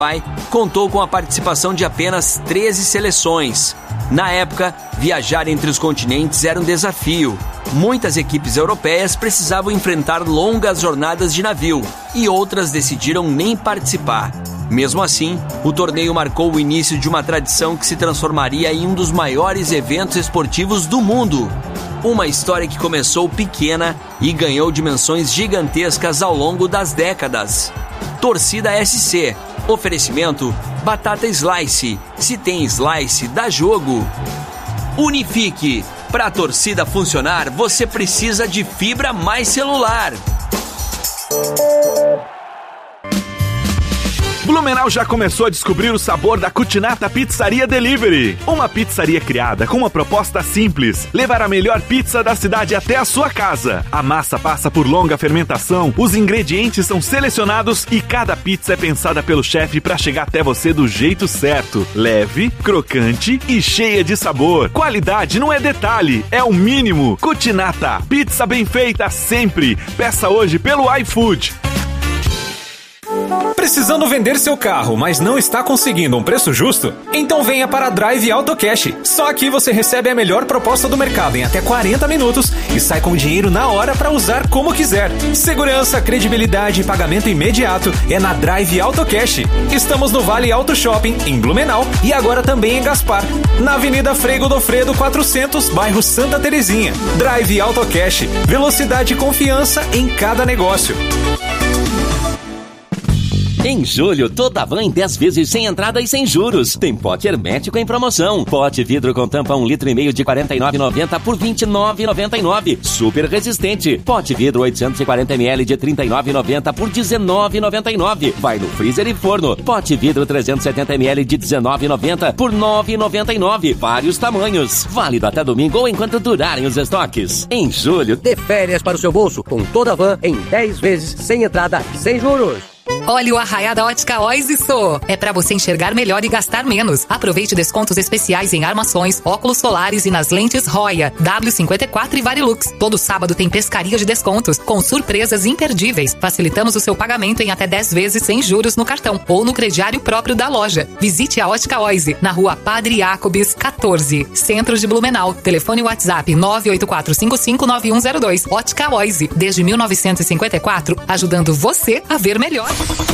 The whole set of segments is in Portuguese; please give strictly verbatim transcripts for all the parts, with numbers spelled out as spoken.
contou com a participação de apenas treze seleções. Na época, viajar entre os continentes era um desafio. Muitas equipes europeias precisavam enfrentar longas jornadas de navio e outras decidiram nem participar. Mesmo assim, o torneio marcou o início de uma tradição que se transformaria em um dos maiores eventos esportivos do mundo. Uma história que começou pequena e ganhou dimensões gigantescas ao longo das décadas. Torcida S C. Oferecimento Batata Slice. Se tem Slice, dá jogo. Unifique. Para a torcida funcionar, você precisa de fibra mais celular. Blumenau já começou a descobrir o sabor da Cucinata Pizzaria Delivery. Uma pizzaria criada com uma proposta simples: levar a melhor pizza da cidade até a sua casa. A massa passa por longa fermentação, os ingredientes são selecionados e cada pizza é pensada pelo chefe para chegar até você do jeito certo. Leve, crocante e cheia de sabor. Qualidade não é detalhe, é o mínimo. Cucinata, pizza bem feita sempre. Peça hoje pelo iFood. Precisando vender seu carro, mas não está conseguindo um preço justo? Então venha para a Drive Auto Cash. Só aqui você recebe a melhor proposta do mercado em até quarenta minutos e sai com o dinheiro na hora para usar como quiser. Segurança, credibilidade e pagamento imediato é na Drive Auto Cash. Estamos no Vale Auto Shopping, em Blumenau, e agora também em Gaspar, na Avenida Frei Godofredo quatrocentos, bairro Santa Terezinha. Drive Auto Cash. Velocidade e confiança em cada negócio. Em julho, toda van em dez vezes sem entrada e sem juros. Tem pote hermético em promoção. Pote vidro com tampa um litro e meio de quarenta e nove reais e noventa centavos por vinte e nove reais e noventa e nove centavos. Super resistente. Pote vidro oitocentos e quarenta mililitros de trinta e nove reais e noventa centavos por dezenove reais e noventa e nove centavos. Vai no freezer e forno. Pote vidro trezentos e setenta mililitros de dezenove reais e noventa centavos por nove reais e noventa e nove centavos. Vários tamanhos. Válido até domingo ou enquanto durarem os estoques. Em julho, dê férias para o seu bolso com toda a van em dez vezes sem entrada e sem juros. Olha o Arraiá da Ótica Oise Sô. É pra você enxergar melhor e gastar menos. Aproveite descontos especiais em armações, óculos solares e nas lentes Roya, W cinquenta e quatro e Varilux. Todo sábado tem pescaria de descontos, com surpresas imperdíveis. Facilitamos o seu pagamento em até dez vezes sem juros no cartão ou no crediário próprio da loja. Visite a Ótica Oise, na rua Padre Jacobes, quatorze, centro de Blumenau. Telefone WhatsApp nove oito quatro cinco cinco nove um zero dois. Ótica Oise, desde mil novecentos e cinquenta e quatro, ajudando você a ver melhor.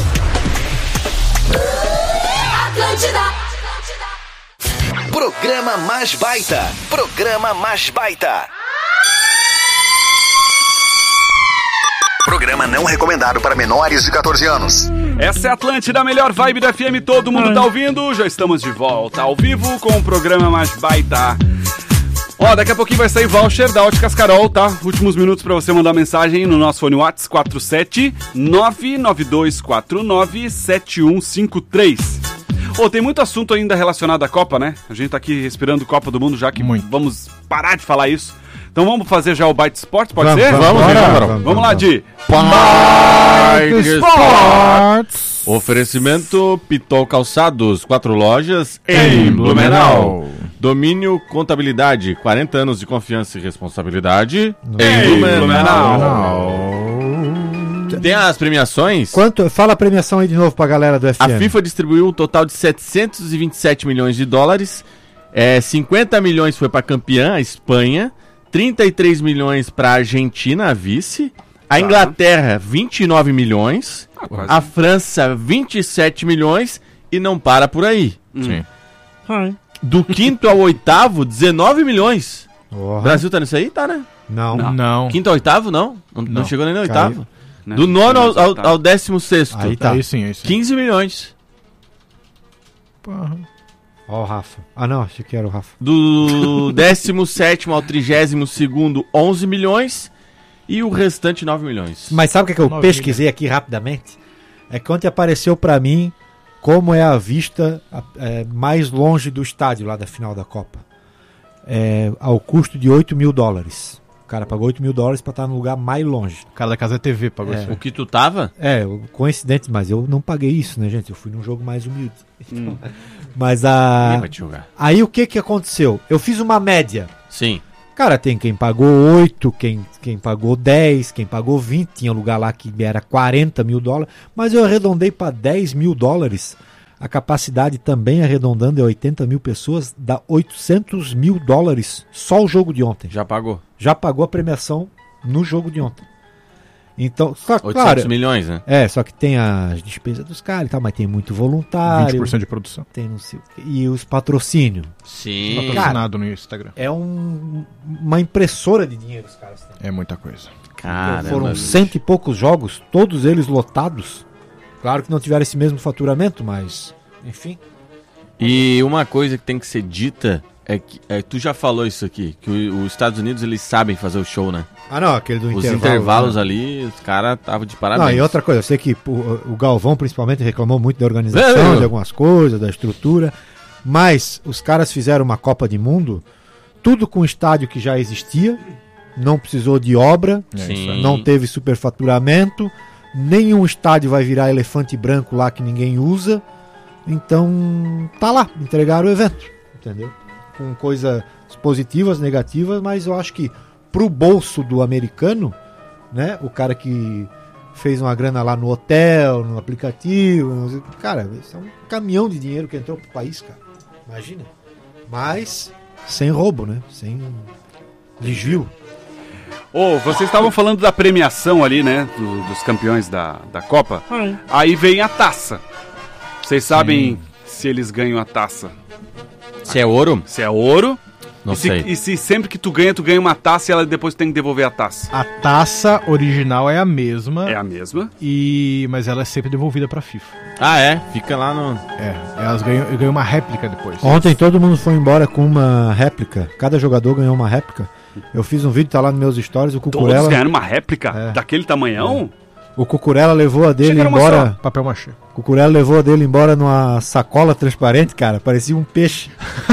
Atlântida. Programa Mais Baita. Programa Mais Baita. Programa não recomendado para menores de catorze anos. Essa é a Atlântida, a melhor vibe da F M, todo mundo tá ouvindo. Já estamos de volta ao vivo com o programa Mais Baita. Ó, daqui a pouquinho vai sair voucher da Óticas Carol, tá? Últimos minutos pra você mandar mensagem no nosso fone WhatsApp quatro sete nove nove dois quatro nove sete um cinco três. Ô, tem muito assunto ainda relacionado à Copa, né? A gente tá aqui respirando Copa do Mundo, já que muito. Vamos parar de falar isso. Então vamos fazer já o Byte Sports, pode vamos, ser? Vamos, vamos, vamos, vamos, vamos, vamos lá, Di. Byte Sports. Oferecimento Pitol Calçados, quatro lojas em Blumenau. Domínio Contabilidade, quarenta anos de confiança e responsabilidade em Blumenau. Tem as premiações? Quanto? Fala a premiação aí de novo pra galera do F M. A FIFA distribuiu um total de setecentos e vinte e sete milhões de dólares. É, cinquenta milhões foi pra campeã, a Espanha. trinta e três milhões pra Argentina, a vice. A Inglaterra, vinte e nove milhões. Ah, a França, vinte e sete milhões. E não para por aí. Hum. Sim. Ai. Do quinto ao oitavo, dezenove milhões. O Brasil tá nisso aí? Tá, né? Não. Não. não. Quinto ao oitavo, não? Não, não. não chegou nem no Caiu. oitavo. Não. Do nono ao, ao, ao décimo sexto. Aí tá. Aí sim, aí sim. quinze milhões. Porra. Ó o Rafa. Ah, não, achei que era o Rafa. Do décimo sétimo ao trigésimo segundo, onze milhões. E o restante, nove milhões. Mas sabe o que, é que eu pesquisei milhões. Aqui rapidamente? É que ontem apareceu pra mim como é a vista é, mais longe do estádio lá da final da Copa. É, ao custo de oito mil dólares. O cara pagou oito mil dólares pra estar no lugar mais longe. O cara da Casa T V pagou isso. É. O que tu tava? É, coincidente, mas eu não paguei isso, né, gente? Eu fui num jogo mais humilde. Hum. Mas a... Ninguém vai te jogar. Aí o que que aconteceu? Eu fiz uma média. Sim. Cara, tem quem pagou oito, quem, quem pagou dez, quem pagou vinte. Tinha lugar lá que era quarenta mil dólares. Mas eu arredondei pra dez mil dólares a capacidade também arredondando é oitenta mil pessoas, dá oitocentos mil dólares só o jogo de ontem. Já pagou? Já pagou a premiação no jogo de ontem. Então, só, oitocentos claro, milhões, né? É, só que tem as despesas dos caras e tal, mas tem muito voluntário. vinte por cento de produção. Tem não sei o quê. E os patrocínios. Sim. Patrocinado no Instagram. É um, uma impressora de dinheiro os caras têm. É muita coisa. Cara, foram cento e poucos jogos, todos eles lotados. Claro que não tiveram esse mesmo faturamento, mas enfim. E uma coisa que tem que ser dita é que é, tu já falou isso aqui, que o- os Estados Unidos eles sabem fazer o show, né? Ah, não, aquele do Os intervalo, intervalos né? ali, os caras estavam de parabéns. Não, e outra coisa, eu sei que o, o Galvão principalmente reclamou muito da organização, É, de algumas coisas, da estrutura, mas os caras fizeram uma Copa de Mundo, tudo com estádio que já existia, não precisou de obra, Sim. não teve superfaturamento, nenhum estádio vai virar elefante branco lá que ninguém usa, então tá lá, entregaram o evento, entendeu? Com coisas positivas, negativas, mas eu acho que pro bolso do americano, né, o cara que fez uma grana lá no hotel, no aplicativo, não sei- cara, isso é um caminhão de dinheiro que entrou pro país, cara, imagina, mas sem roubo, né, sem desvio. Ô, vocês estavam falando da premiação ali, né? do- dos campeões da, da Copa. Aí vem a taça. Vocês sabem se eles ganham a taça? Se é ouro? Se é ouro. Não e se, sei. E se sempre que tu ganha, tu ganha uma taça e ela depois tem que devolver a taça? A taça original é a mesma. É a mesma. E... Mas ela é sempre devolvida pra FIFA. Ah, é? Fica lá no... É, elas ganham, ganham uma réplica depois. Ontem todo mundo foi embora com uma réplica, cada jogador ganhou uma réplica. Eu fiz um vídeo, tá lá nos meus stories, o Todos Cucurella... ganharam uma réplica É. daquele tamanhão? O Cucurella levou a dele Chegaram uma embora. só. Papel machê. O Cucurella levou a dele embora numa sacola transparente, cara. Parecia um peixe.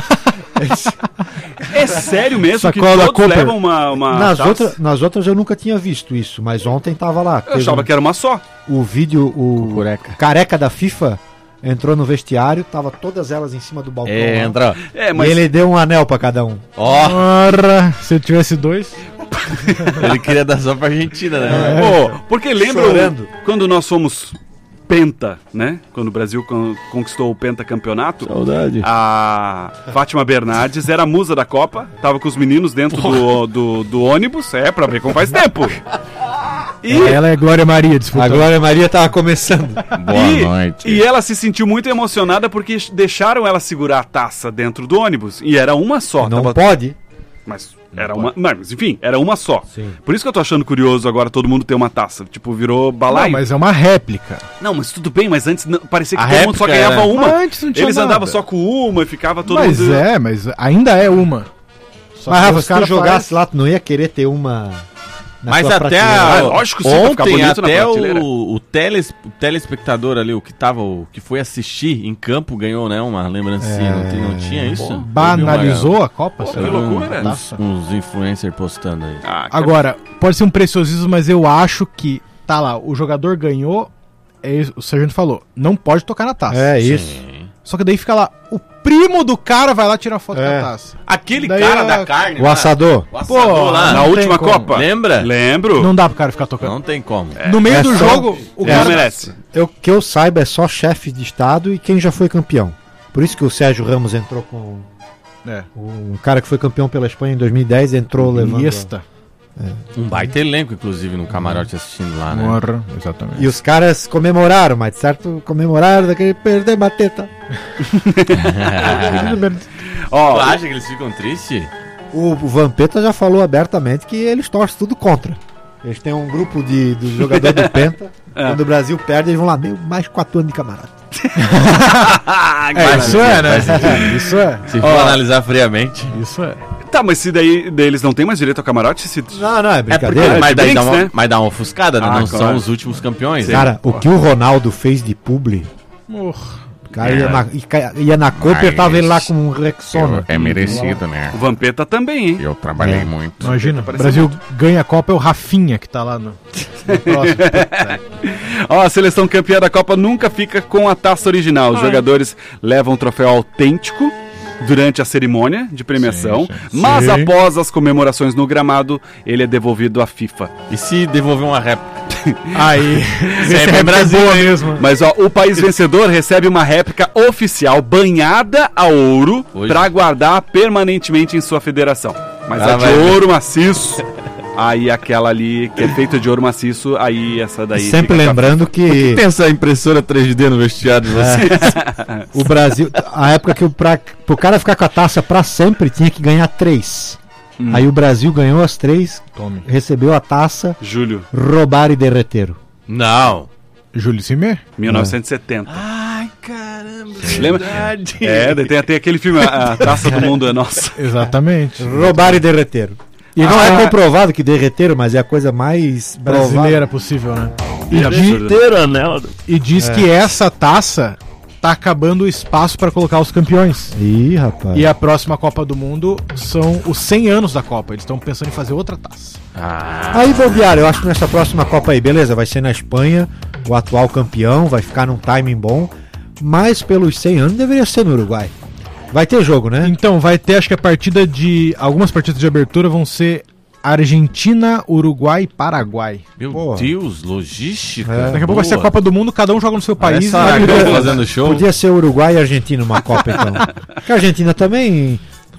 É sério mesmo que Sacola da todos Cooper. levam uma, uma nas, taça? outra, nas outras eu nunca tinha visto isso, mas ontem tava lá. Eu achava que era uma só. O vídeo, o Cucureca. careca da FIFA entrou no vestiário, tava todas elas em cima do balcão. É, lá. entra. É, E mas ele deu um anel pra cada um. Ó, Ora, se eu tivesse dois. ele queria dar só pra Argentina, né? Pô, porque lembra Chorando. quando nós fomos penta, né? Quando o Brasil con- conquistou o pentacampeonato. Saudade. A Fátima Bernardes era a musa da Copa, tava com os meninos dentro do, do, do ônibus, é, pra ver como faz tempo. E, Ela é Glória Maria A disputando. Glória Maria tava começando. Boa e, noite. e ela se sentiu muito emocionada porque deixaram ela segurar a taça dentro do ônibus. E era uma só. Não tava- pode. Mas era uma. Não, mas enfim, era uma só. Sim. Por isso que eu tô achando curioso agora todo mundo ter uma taça. Tipo, virou balaio. Não, mas é uma réplica. Não, mas tudo bem, mas antes não- parecia que A todo mundo só réplica ganhava era- uma. Mas antes não tinha Eles nada. andavam só com uma e ficava todo Mas mundo. é, mas ainda é uma. Só Mas que Rafa, os se tu caras jogasse fazem- lá, tu não ia querer ter uma. na Mas tua até prateleira. a, Ah, lógico, sim, pra ficar ontem, bonito na até prateleira. o, o, teles, o telespectador ali, o que tava, o que foi assistir em campo, ganhou, né, uma lembrancinha. Não, tem- não tinha isso? Banalizou a Copa? Pô, será? que loucura. Uns, uns influencers postando aí. Ah, cara, Agora, pode ser um preciosismo, mas eu acho que, tá lá, o jogador ganhou, é isso, o Sargento falou, não pode tocar na taça. É isso. Só que daí fica lá, o primo do cara vai lá tirar foto É. da taça. Aquele Daí cara é- da carne. O lá, assador. O assador Pô, lá. na não última tem como. Copa. Lembra? Lembro. Não dá pro cara ficar tocando. Não tem como. No meio É do só- jogo, o Não cara... merece. Eu, que eu saiba, é só chefe de estado e quem já foi campeão. Por isso que o Sérgio Ramos entrou com. É. Um cara que foi campeão pela Espanha em dois mil e dez entrou levando. Iniesta. Um baita elenco, inclusive, no camarote assistindo lá, né? Morra, exatamente. E os caras comemoraram, mas certo? Comemoraram daquele perder bateta. Ó, Tu acha que eles ficam tristes? O, o Vampeta já falou abertamente que eles torcem tudo contra. Eles têm um grupo de, de jogador do Penta. Quando o Brasil perde, eles vão lá, meu, mais quatro anos de camarada. É, isso é, né? Isso é. Se for analisar friamente. Isso é. tá, mas se daí, daí eles não têm mais direito ao camarote? Se... Não, não, é É porque, brincadeira. mas, de daí dá brinks, uma, né? mas dá uma ofuscada, né? Ah, Não claro. são os últimos campeões. né? Cara, o que o Ronaldo fez de publi, Morra. o cara ia na, ia- ia na Copa e tava ele lá com um Rexona. É merecido, né? O Vampeta também, hein? Eu trabalhei muito. Imagina, o Parece Brasil ganha a Copa, é o Rafinha que tá lá no, no próximo. Ó, a seleção campeã da Copa nunca fica com a taça original. Os jogadores levam um troféu autêntico durante a cerimônia de premiação, Sim, sim. mas Sim. após as comemorações no gramado, ele é devolvido à FIFA. E se devolver uma réplica? Aí, Sempre é Brasil mesmo. Mas ó, o país vencedor recebe uma réplica oficial banhada a ouro para guardar permanentemente em sua federação. Mas Ah, a de vai ver. ouro maciço, aí aquela ali que é feita de ouro maciço, aí essa daí. Sempre fica lembrando Por que que tem essa impressora três D no vestiário de vocês? o Brasil, a época que o pra, pro cara ficar com a taça pra sempre tinha que ganhar três. Hum. Aí o Brasil ganhou as três, Tome. recebeu a taça, Júlio, roubaram e derreteram. Não. Júlio Cimer? mil novecentos e setenta. Ai, caramba. Lembra? Verdade. É, daí tem, tem aquele filme, a, a Taça do Mundo é Nossa. Exatamente. Roubaram e derreteram. E não Ah, é comprovado que derreteram, mas é a coisa mais Brasileira possível, né? É E, absurdo, di- né? Inteiro anel. e diz É. que essa taça tá acabando o espaço para colocar os campeões. Ih, rapaz. E a próxima Copa do Mundo são os cem anos da Copa. Eles estão pensando em fazer outra taça. Ah, Aí, bobear, eu acho que nessa próxima Copa aí, beleza, vai ser na Espanha, o atual campeão, vai ficar num timing bom, mas pelos cem anos deveria ser no Uruguai. Vai ter jogo, né? Então, vai ter, acho que a partida de... Algumas partidas de abertura vão ser Argentina, Uruguai e Paraguai. meu Porra. Deus, logística. É. Daqui a pouco vai ser a Copa do Mundo, cada um joga no seu país. Parece e- Aragão fazendo show. Podia ser Uruguai e Argentina uma Copa, então. Porque a Argentina também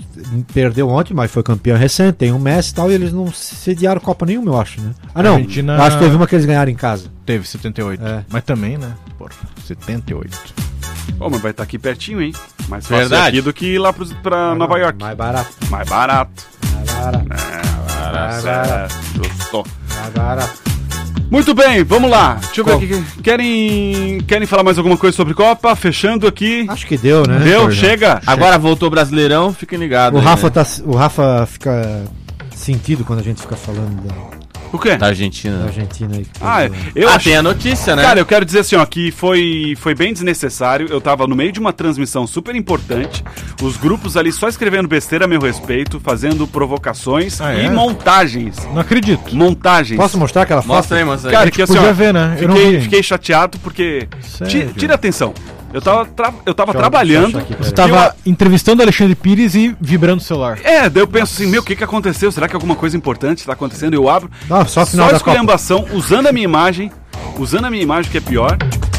perdeu ontem, mas foi campeão recente, tem um Messi e tal, e eles não sediaram Copa nenhuma, eu acho, né? Ah, não, Argentina- eu acho que teve uma que eles ganharam em casa. Teve setenta e oito. É. Mas também, né? Porra, setenta e oito. Ô, mas vai estar aqui pertinho, hein? Mais fácil Verdade. aqui do que ir lá pro, pra Nova York. Mais barato. Mais barato. Mais barato. É, Mais certo. barato. Justo. Mais barato. Muito bem, vamos lá. Deixa eu ver Qual? aqui. Querem, querem falar mais alguma coisa sobre Copa? Fechando aqui. Acho que deu, né? Deu? Jorge? Chega? Agora voltou o Brasileirão, fiquem ligados. O aí, Rafa, né? tá, o Rafa fica sentido quando a gente fica falando da, O quê? Da Argentina. da Argentina aí. Ah, é. eu ah, acho... tem a notícia, né? Cara, eu quero dizer assim, ó, que foi, foi bem desnecessário. Eu tava no meio de uma transmissão super importante. Os grupos ali só escrevendo besteira a meu respeito, fazendo provocações Ah, e é? montagens. Não acredito. Montagens. Posso mostrar aquela foto? Mostra aí, mostra aí. Cara, A gente que assim, podia ó, ver, né? Eu não Fiquei, vi. fiquei chateado porque. Sério? Ti- Tira atenção. Eu tava, tra- eu tava Deixa eu- trabalhando. deixa eu achar aqui, Você peraí. tava entrevistando o Alexandre Pires e vibrando o celular. É, daí eu penso assim, meu, o que que aconteceu? Será que alguma coisa importante tá acontecendo? Eu abro. Não, só a final da Copa. esculhambação, usando a minha imagem, usando a minha imagem que é pior.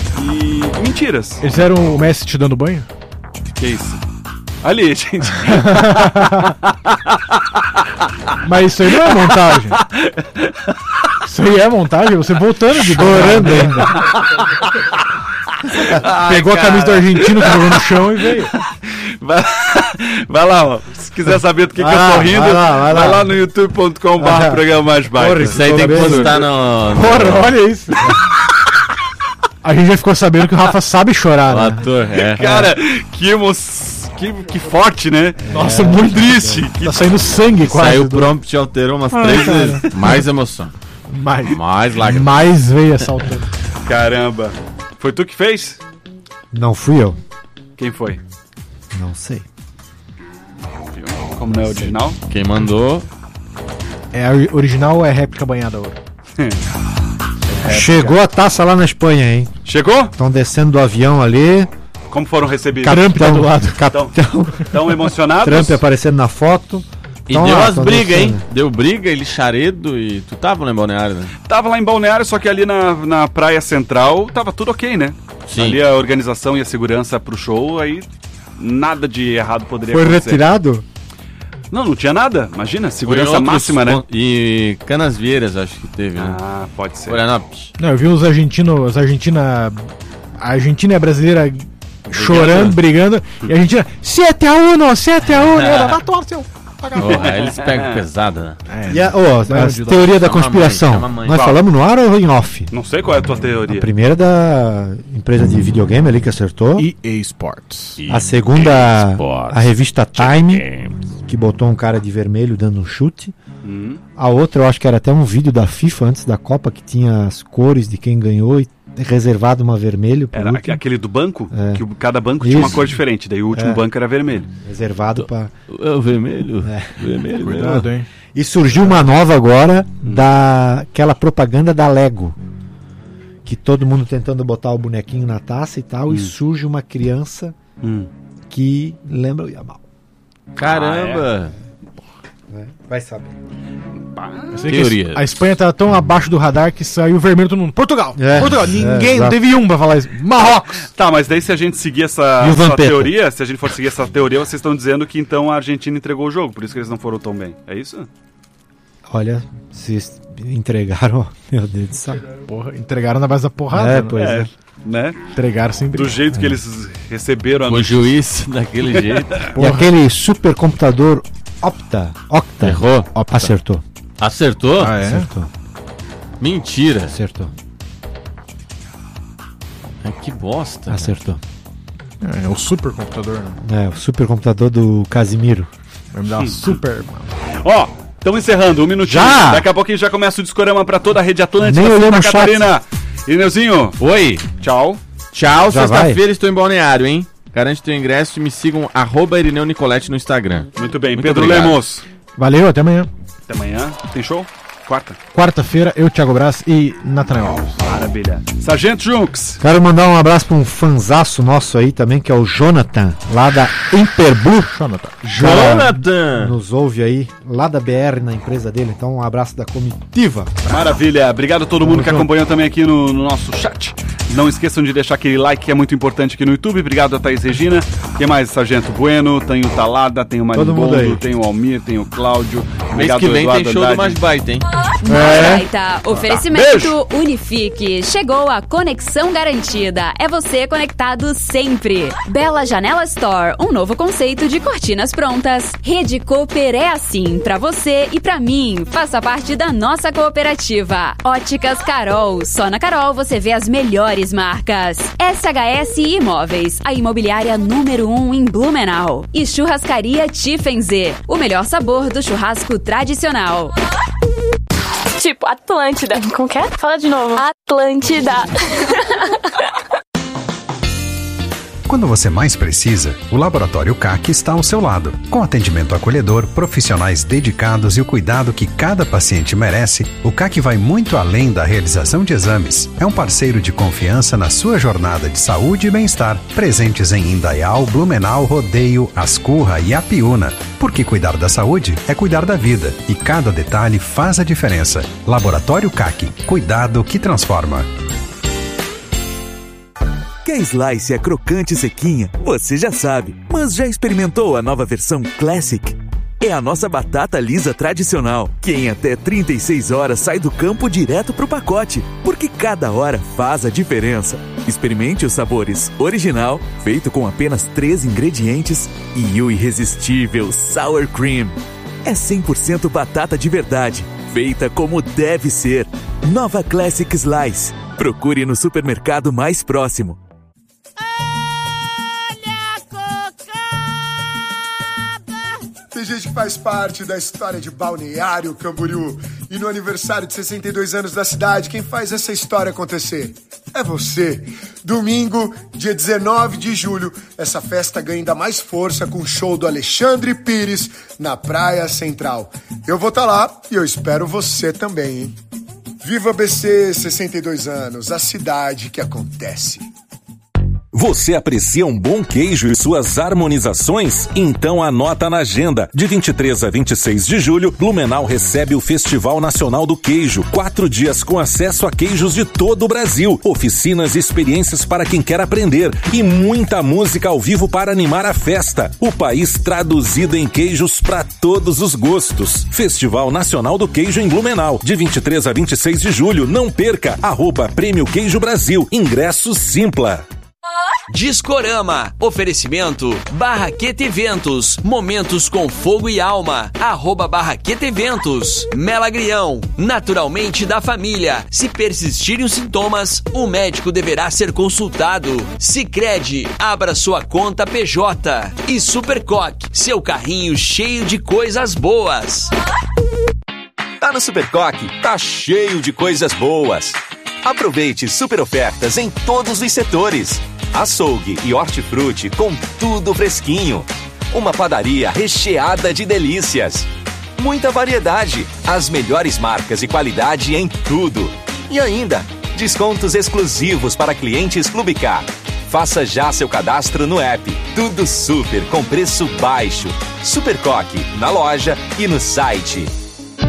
E mentiras. Eles eram o Messi te dando banho? Que isso? Ali, gente. Mas isso aí não é montagem. Isso aí é montagem? Você voltando de chorando ainda. Pegou a camisa do argentino que jogou no chão e veio. Vai, vai lá, ó. Se quiser saber do que, Vai que lá, eu tô rindo, vai lá, vai lá. vai lá no youtube ponto com barra Ah, programa mais baixo. porra, Isso aí tem que postar no, no, Porra, olha isso. A gente já ficou sabendo que o Rafa sabe chorar, no né? ator. É. Cara, que emoção. Que, que forte, né? Nossa, muito triste. Tá saindo sangue quase. Saiu o do- prompt, alterou umas Ah, três cara. vezes. Mais emoção. Mais, Mais lágrimas. mais veio saltando. Caramba. Foi tu que fez? Não fui eu. Quem foi? Não sei. Como não é original? Quem mandou? É a ori- original ou é réplica banhada ouro? Chegou a taça lá na Espanha, hein? Chegou? Estão descendo do avião ali. Como foram recebidos? Trump tá do lado. Capitão Tão emocionados? Trump aparecendo na foto. E Tão deu lá, as tão brigas, hein? descendo. Deu briga, ele charedo e. Tu tava no balneário, né? Tava lá em Balneário, só que ali na, na Praia Central tava tudo ok, né? Sim. Ali a organização e a segurança pro show, aí nada de errado poderia Foi acontecer. retirado? Não, não tinha nada. Imagina, Foi segurança outros máxima, né? pon- E Canasvieiras, acho que teve, né? Ah, pode ser. Florianópolis. Não, eu vi os argentinos, os Argentina. A Argentina e a brasileira chorando, brigando. E a Argentina, sete a um, sete a um, né? Vai tomar seu. Porra, aí eles pegam pesado, né? É, E a, ó, Vai a ajudar. teoria da Chama a mãe, conspiração. chama a mãe. Nós Qual? falamos no ar ou em off? Não sei qual é a tua A teoria. primeira da empresa de videogame ali que acertou. E A Sports. A segunda, Esportes. a revista Time, que botou um cara de vermelho dando um chute. Hum. A outra, eu acho que era até um vídeo da FIFA antes da Copa, que tinha as cores de quem ganhou e reservado uma vermelho pro Era último, aquele do banco, É. que o- cada banco tinha uma Isso. cor diferente, daí o último É. banco era vermelho. reservado para. É o vermelho? É. Vermelho, Cuidado, hein? E surgiu uma nova agora daquela propaganda da Lego. Que todo mundo tentando botar o bonequinho na taça e tal, e surge uma criança Hum. que lembra o Yamal. Caramba! Vai saber. Eu sei que a Espanha tá tão abaixo do radar que saiu vermelho todo mundo. Portugal! É, Portugal! Ninguém, é, não teve um pra falar isso. Marrocos! Tá, mas daí se a gente seguir essa, essa teoria, se a gente for seguir essa teoria, vocês estão dizendo que então a Argentina entregou o jogo, por isso que eles não foram tão bem. É isso? Olha, se entregaram, meu Deus do céu. Porra, entregaram na base da porrada. É, né? pois é. É, né? Entregaram sempre. Do jeito é. que eles receberam a O juiz daquele jeito. E aquele supercomputador Opta, Octa, Errou. Opta. Acertou. Acertou? Ah, é? Acertou. Mentira. Acertou. Ai, que bosta. Acertou. É, é o supercomputador, né? É, o supercomputador do Casimiro. Vai me dar uma super. Ó, estamos encerrando, um minutinho. Já? Daqui a pouquinho já começa o Discorama pra toda a rede Atlântica, Nem olhei Santa no chat. Catarina. Irineuzinho, Oi. tchau. Tchau, Já sexta-feira estou em Balneário, hein? Garante teu ingresso e me sigam arroba Irineu Nicolete no Instagram. Muito bem, Muito Pedro obrigado. Lemos. Valeu, até amanhã. Até amanhã. Tem show? Quarta. Quarta-feira, eu, Thiago Braz e Natanael Alves. Maravilha. Sargento Junks. Quero mandar um abraço para um fanzaço nosso aí também, que é o Jonathan, lá da Imperbu. Jonathan. Jonathan! Nos ouve aí, lá da B R, na empresa dele. Então, um abraço da comitiva. Maravilha. Obrigado a todo mundo Tamo que junto. acompanhou também aqui no, no nosso chat. Não esqueçam de deixar aquele like que é muito importante aqui no YouTube. Obrigado a Thaís Regina. Quem mais? Sargento Bueno, tem o Talada, tem o Todo mundo Marimbondo, aí. tem o Almir, tem o Cláudio. Mês Obrigado, que vem Eduardo tem show do Andrade. Mais Baita, hein? É. Baita, oferecimento Unifique. Chegou a conexão garantida. É você conectado sempre. Bela Janela Store, um novo conceito de cortinas prontas. Rede Cooper é assim, pra você e pra mim. Faça parte da nossa cooperativa. Óticas Carol. Só na Carol você vê as melhores marcas. S H S Imóveis, a imobiliária número um em Blumenau. E Churrascaria Tiffenze, o melhor sabor do churrasco tradicional. Tipo, Atlântida. Como que é? Fala de novo. Atlântida. Quando você mais precisa, o Laboratório C A C está ao seu lado. Com atendimento acolhedor, profissionais dedicados e o cuidado que cada paciente merece, o C A C vai muito além da realização de exames. É um parceiro de confiança na sua jornada de saúde e bem-estar. Presentes em Indaial, Blumenau, Rodeio, Ascurra e Apiúna. Porque cuidar da saúde é cuidar da vida. E cada detalhe faz a diferença. Laboratório C A C. Cuidado que transforma. Que a Slice é crocante e sequinha, você já sabe. Mas já experimentou a nova versão Classic? É a nossa batata lisa tradicional, que em até trinta e seis horas sai do campo direto pro pacote, porque cada hora faz a diferença. Experimente os sabores original, feito com apenas três ingredientes, e o irresistível Sour Cream. É cem por cento batata de verdade, feita como deve ser. Nova Classic Slice. Procure no supermercado mais próximo. Tem gente que faz parte da história de Balneário Camboriú. E no aniversário de sessenta e dois anos da cidade, quem faz essa história acontecer é você. Domingo, dia dezenove de julho, essa festa ganha ainda mais força com o show do Alexandre Pires na Praia Central. Eu vou estar lá e eu espero você também, hein? Viva B C sessenta e dois anos, a cidade que acontece. Você aprecia um bom queijo e suas harmonizações? Então anota na agenda. De vinte e três a vinte e seis de julho, Blumenau recebe o Festival Nacional do Queijo. Quatro dias com acesso a queijos de todo o Brasil. Oficinas e experiências para quem quer aprender. E muita música ao vivo para animar a festa. O país traduzido em queijos para todos os gostos. Festival Nacional do Queijo em Blumenau. De vinte e três a vinte e seis de julho. Não perca. Arroba Prêmio Queijo Brasil. Ingresso Simpla. Discorama, oferecimento Barraqueta Eventos, momentos com fogo e alma, arroba Barraqueta Eventos, Melagrião, naturalmente da família, se persistirem os sintomas, o médico deverá ser consultado. Sicredi, abra sua conta P J e Supercoque, seu carrinho cheio de coisas boas. Tá no Supercoque, tá cheio de coisas boas. Aproveite super ofertas em todos os setores. Açougue e hortifruti com tudo fresquinho. Uma padaria recheada de delícias. Muita variedade, as melhores marcas e qualidade em tudo. E ainda, descontos exclusivos para clientes Clube K. Faça já seu cadastro no app. Tudo super com preço baixo. Supercoque, na loja e no site.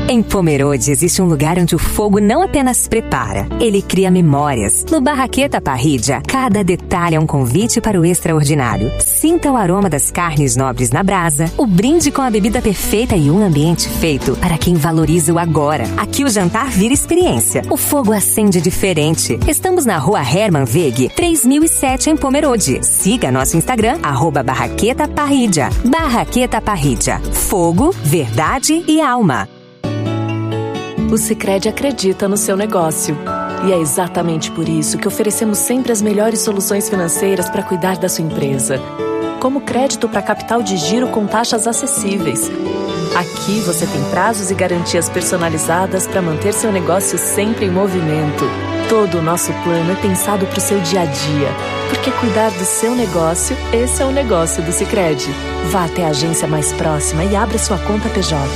Em Pomerode existe um lugar onde o fogo não apenas prepara, ele cria memórias. No Barraqueta Parrilla, cada detalhe é um convite para o extraordinário. Sinta o aroma das carnes nobres na brasa, o brinde com a bebida perfeita e um ambiente feito para quem valoriza o agora. Aqui o jantar vira experiência. O fogo acende diferente. Estamos na rua Hermann Wegg, três mil e sete em Pomerode. Siga nosso Instagram, arroba Barraqueta Parrilla. Barraqueta Parrilla. Fogo, verdade e alma. O Sicredi acredita no seu negócio. E é exatamente por isso que oferecemos sempre as melhores soluções financeiras para cuidar da sua empresa. Como crédito para capital de giro com taxas acessíveis. Aqui você tem prazos e garantias personalizadas para manter seu negócio sempre em movimento. Todo o nosso plano é pensado para o seu dia a dia. Porque cuidar do seu negócio, esse é o negócio do Sicredi. Vá até a agência mais próxima e abra sua conta P J.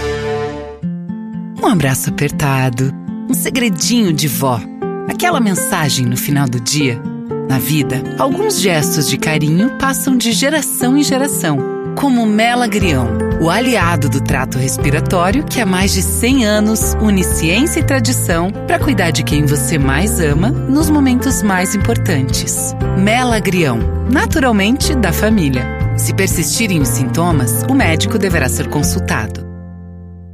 Um abraço apertado, um segredinho de vó, aquela mensagem no final do dia. Na vida, alguns gestos de carinho passam de geração em geração, como o Melagrião, o aliado do trato respiratório que há mais de cem anos une ciência e tradição para cuidar de quem você mais ama nos momentos mais importantes. Melagrião, naturalmente da família. Se persistirem os sintomas, o médico deverá ser consultado.